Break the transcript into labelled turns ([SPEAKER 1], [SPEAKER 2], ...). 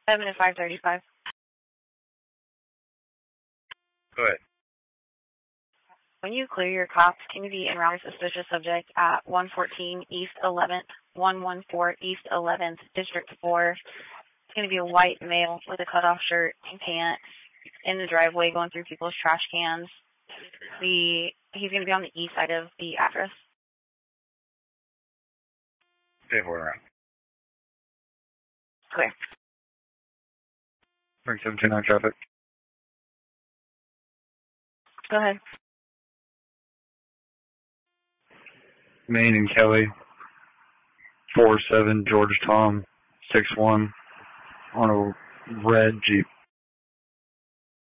[SPEAKER 1] 7 and 535.
[SPEAKER 2] Go ahead.
[SPEAKER 1] When you clear your cops, can you be en route suspicious subject at 114 East 11th, 114 East 11th, District 4. It's going to be a white male with a cutoff shirt and pants in the driveway going through people's trash cans. He's going to be on the east side of the address.
[SPEAKER 2] Stay for around.
[SPEAKER 1] Clear.
[SPEAKER 2] Bring 729 traffic.
[SPEAKER 1] Go ahead.
[SPEAKER 2] Maine and Kelly. 47 George Tom 61 on a red Jeep.